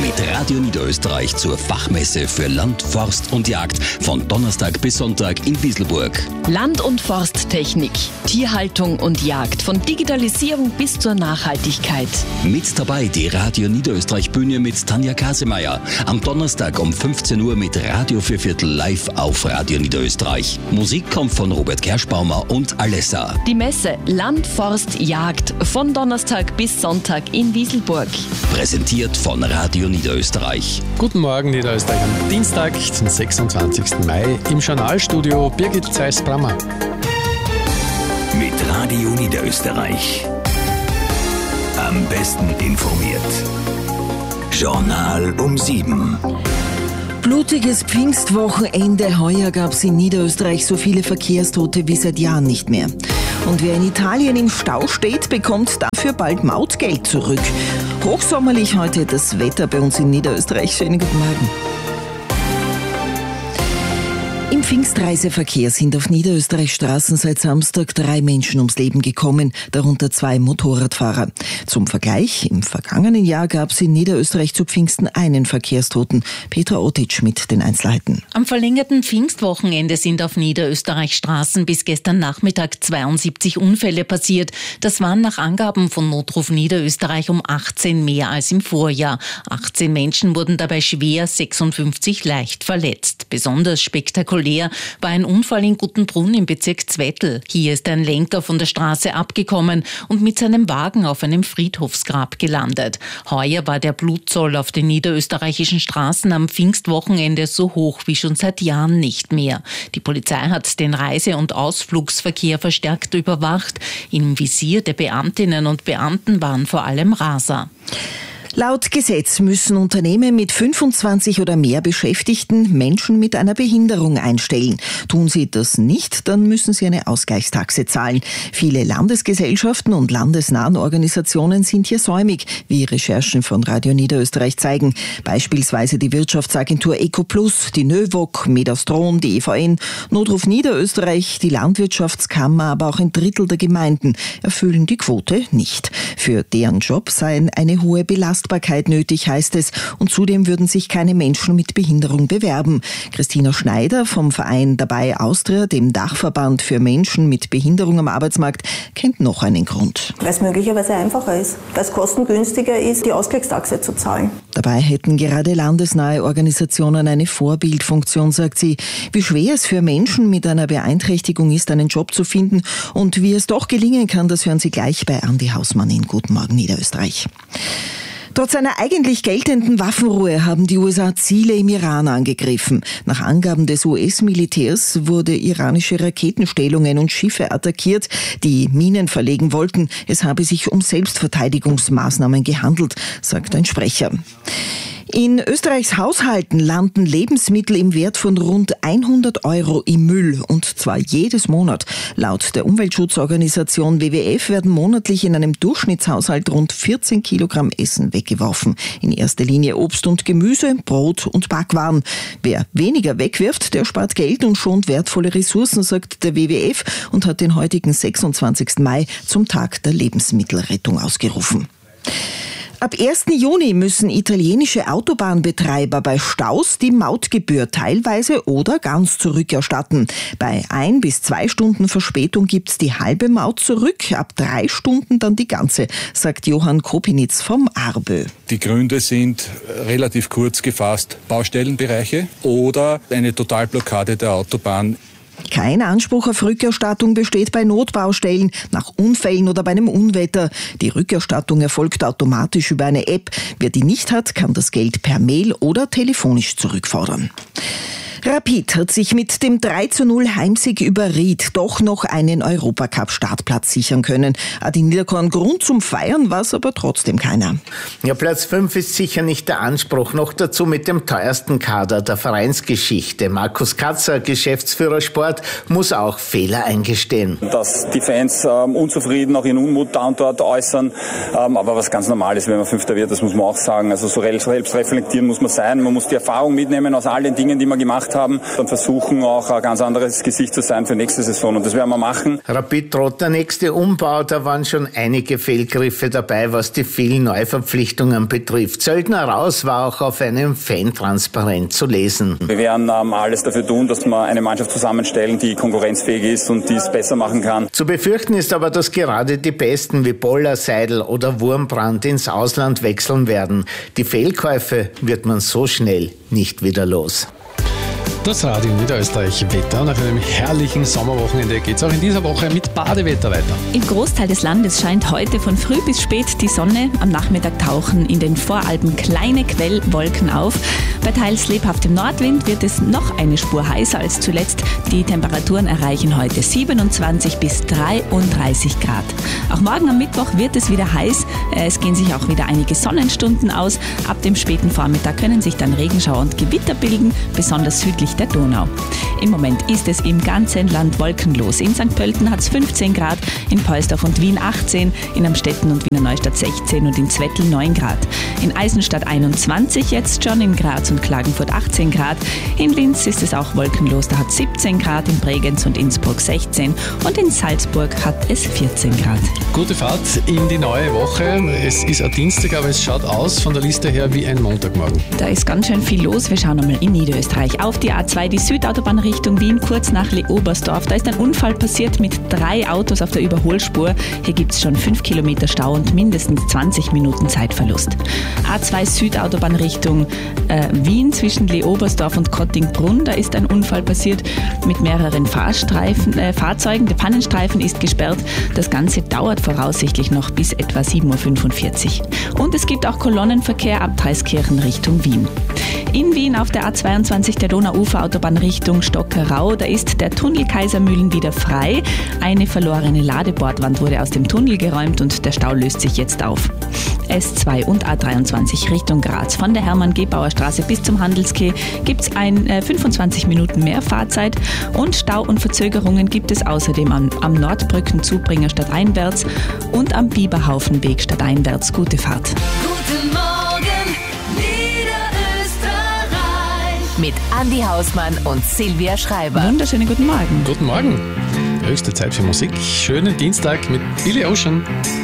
mit Radio Niederösterreich zur Fachmesse für Land, Forst und Jagd von Donnerstag bis Sonntag in Wieselburg. Land- und Forsttechnik, Tierhaltung und Jagd, von Digitalisierung bis zur Nachhaltigkeit. Mit dabei die Radio Niederösterreich Bühne mit Tanja Kasemeyer. Am Donnerstag um 15 Uhr mit Radio Vierviertel live auf Radio Niederösterreich. Musik kommt von Robert Kerschbaumer und Alessa. Die Messe Land, Forst, Jagd von Donnerstag bis Sonntag in Wieselburg. Präsentiert von Radio Niederösterreich. Guten Morgen Niederösterreich am Dienstag, den 26. Mai. Im Journalstudio Birgit Zeiss-Brammer. Mit Radio Niederösterreich. Am besten informiert. Journal um 7. Blutiges Pfingstwochenende. Heuer gab es in Niederösterreich so viele Verkehrstote wie seit Jahren nicht mehr. Und wer in Italien im Stau steht, bekommt dafür bald Mautgeld zurück. Hochsommerlich heute das Wetter bei uns in Niederösterreich. Schönen guten Morgen. Im Pfingstreiseverkehr sind auf Niederösterreichs Straßen seit Samstag 3 Menschen ums Leben gekommen, darunter 2 Motorradfahrer. Zum Vergleich, im vergangenen Jahr gab es in Niederösterreich zu Pfingsten einen Verkehrstoten. Petra Otic mit den Einzelheiten. Am verlängerten Pfingstwochenende sind auf Niederösterreichs Straßen bis gestern Nachmittag 72 Unfälle passiert. Das waren nach Angaben von Notruf Niederösterreich um 18 mehr als im Vorjahr. 18 Menschen wurden dabei schwer, 56 leicht verletzt. Besonders spektakulär war ein Unfall in Guttenbrunn im Bezirk Zwettl. Hier ist ein Lenker von der Straße abgekommen und mit seinem Wagen auf einem Friedhofsgrab gelandet. Heuer war der Blutzoll auf den niederösterreichischen Straßen am Pfingstwochenende so hoch wie schon seit Jahren nicht mehr. Die Polizei hat den Reise- und Ausflugsverkehr verstärkt überwacht. Im Visier der Beamtinnen und Beamten waren vor allem Raser. Laut Gesetz müssen Unternehmen mit 25 oder mehr Beschäftigten Menschen mit einer Behinderung einstellen. Tun sie das nicht, dann müssen sie eine Ausgleichstaxe zahlen. Viele Landesgesellschaften und landesnahen Organisationen sind hier säumig, wie Recherchen von Radio Niederösterreich zeigen. Beispielsweise die Wirtschaftsagentur EcoPlus, die NÖVOG, Medastron, die EVN, Notruf Niederösterreich, die Landwirtschaftskammer, aber auch ein Drittel der Gemeinden erfüllen die Quote nicht. Für deren Job sei eine hohe Belastbarkeit nötig, heißt es. Und zudem würden sich keine Menschen mit Behinderung bewerben. Christina Schneider vom Verein Dabei Austria, dem Dachverband für Menschen mit Behinderung am Arbeitsmarkt, kennt noch einen Grund. Weil es möglicherweise einfacher ist, weil es kostengünstiger ist, die Ausgleichstaxe zu zahlen. Dabei hätten gerade landesnahe Organisationen eine Vorbildfunktion, sagt sie. Wie schwer es für Menschen mit einer Beeinträchtigung ist, einen Job zu finden und wie es doch gelingen kann, das hören Sie gleich bei Andi Hausmann in Guten Morgen Niederösterreich. Trotz einer eigentlich geltenden Waffenruhe haben die USA Ziele im Iran angegriffen. Nach Angaben des US-Militärs wurde iranische Raketenstellungen und Schiffe attackiert, die Minen verlegen wollten. Es habe sich um Selbstverteidigungsmaßnahmen gehandelt, sagt ein Sprecher. In Österreichs Haushalten landen Lebensmittel im Wert von rund 100 € im Müll, und zwar jedes Monat. Laut der Umweltschutzorganisation WWF werden monatlich in einem Durchschnittshaushalt rund 14 Kilogramm Essen weggeworfen. In erster Linie Obst und Gemüse, Brot und Backwaren. Wer weniger wegwirft, der spart Geld und schont wertvolle Ressourcen, sagt der WWF und hat den heutigen 26. Mai zum Tag der Lebensmittelrettung ausgerufen. Ab 1. Juni müssen italienische Autobahnbetreiber bei Staus die Mautgebühr teilweise oder ganz zurückerstatten. Bei 1 bis 2 Stunden Verspätung gibt's die halbe Maut zurück, ab 3 Stunden dann die ganze, sagt Johann Kopinitz vom ARBÖ. Die Gründe sind relativ kurz gefasst: Baustellenbereiche oder eine Totalblockade der Autobahn. Kein Anspruch auf Rückerstattung besteht bei Notbaustellen, nach Unfällen oder bei einem Unwetter. Die Rückerstattung erfolgt automatisch über eine App. Wer die nicht hat, kann das Geld per Mail oder telefonisch zurückfordern. Rapid hat sich mit dem 3:0 Heimsieg über Ried doch noch einen Europacup-Startplatz sichern können. Adi Niederkorn, Grund zum Feiern war es aber trotzdem keiner. Ja, Platz 5 ist sicher nicht der Anspruch. Noch dazu mit dem teuersten Kader der Vereinsgeschichte. Markus Katzer, Geschäftsführer Sport, muss auch Fehler eingestehen. Dass die Fans unzufrieden, auch ihren Unmut da und dort äußern. Aber was ganz normal ist, wenn man Fünfter wird, das muss man auch sagen. Also so selbst reflektieren muss man sein. Man muss die Erfahrung mitnehmen aus all den Dingen, die man gemacht gemacht haben, dann versuchen auch ein ganz anderes Gesicht zu sein für nächste Saison. Und das werden wir machen. Rapid droht der nächste Umbau. Da waren schon einige Fehlgriffe dabei, was die vielen Neuverpflichtungen betrifft. Söldner raus war auch auf einem Fantransparent zu lesen. Wir werden alles dafür tun, dass wir eine Mannschaft zusammenstellen, die konkurrenzfähig ist und die es besser machen kann. Zu befürchten ist aber, dass gerade die Besten wie Boller, Seidel oder Wurmbrand ins Ausland wechseln werden. Die Fehlkäufe wird man so schnell nicht wieder los. Das Radio Niederösterreich Wetter. Nach einem herrlichen Sommerwochenende geht es auch in dieser Woche mit Badewetter weiter. Im Großteil des Landes scheint heute von früh bis spät die Sonne. Am Nachmittag tauchen in den Voralpen kleine Quellwolken auf. Bei teils lebhaftem Nordwind wird es noch eine Spur heißer als zuletzt. Die Temperaturen erreichen heute 27 bis 33 Grad. Auch morgen am Mittwoch wird es wieder heiß. Es gehen sich auch wieder einige Sonnenstunden aus. Ab dem späten Vormittag können sich dann Regenschauer und Gewitter bilden, besonders südlich der Donau. Im Moment ist es im ganzen Land wolkenlos. In St. Pölten hat es 15 Grad, in Poelsdorf und Wien 18, in Amstetten und Wiener Neustadt 16 und in Zwettl 9 Grad. In Eisenstadt 21 jetzt schon, in Graz und Klagenfurt 18 Grad. In Linz ist es auch wolkenlos, da hat es 17 Grad, in Bregenz und Innsbruck 16 und in Salzburg hat es 14 Grad. Gute Fahrt in die neue Woche. Es ist ein Dienstag, aber es schaut aus von der Liste her wie ein Montagmorgen. Da ist ganz schön viel los. Wir schauen einmal in Niederösterreich auf die A2, die Südautobahn Richtung Wien, kurz nach Leobersdorf. Da ist ein Unfall passiert mit 3 Autos auf der Überholspur. Hier gibt es schon 5 Kilometer Stau und mindestens 20 Minuten Zeitverlust. A2 Südautobahn Richtung Wien zwischen Leobersdorf und Kottingbrunn. Da ist ein Unfall passiert mit mehreren Fahrzeugen. Der Pannenstreifen ist gesperrt. Das Ganze dauert voraussichtlich noch bis etwa 7.45 Uhr. Und es gibt auch Kolonnenverkehr ab Dreiskirchen Richtung Wien. In Wien auf der A22 der Donauuferautobahn Richtung Stockerau, da ist der Tunnel Kaisermühlen wieder frei. Eine verlorene Ladebordwand wurde aus dem Tunnel geräumt und der Stau löst sich jetzt auf. S2 und A23 Richtung Graz. Von der Hermann-Gebauer-Straße bis zum Handelsquai gibt es 25 Minuten mehr Fahrzeit und Stau und Verzögerungen gibt es außerdem am Nordbrückenzubringer stadteinwärts und am Biberhaufenweg stadteinwärts. Gute Fahrt. Guten Morgen, Niederösterreich. Mit Andi Hausmann und Silvia Schreiber. Wunderschönen guten Morgen. Guten Morgen. Höchste Zeit für Musik. Schönen Dienstag mit Billy Ocean.